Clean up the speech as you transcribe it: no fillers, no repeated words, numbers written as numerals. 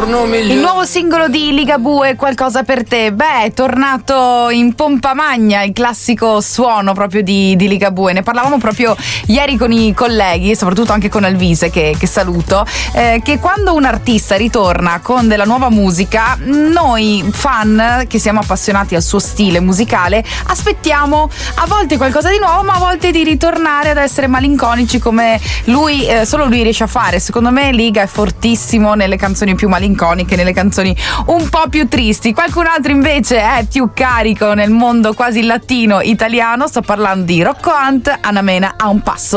giorno migliore. Il nuovo singolo di Ligabue, Qualcosa per te. Beh, è tornato in pompa magna il classico suono proprio di Ligabue. Ne parlavamo proprio ieri con i colleghi e soprattutto anche con Alvise, che saluto, che quando un artista ritorna con della nuova musica, noi fan che siamo appassionati al suo stile musicale aspettiamo a volte qualcosa di nuovo, ma a volte di ritornare ad essere malinconici come lui, solo lui riesce a fare. Secondo me Liga è fortissimo nelle canzoni più malinconiche, nelle canzoni un po' più tristi. Qualcun altro invece è più carico nel mondo quasi latino italiano. Sto parlando di Rocco Hunt, Anna Mena a un passo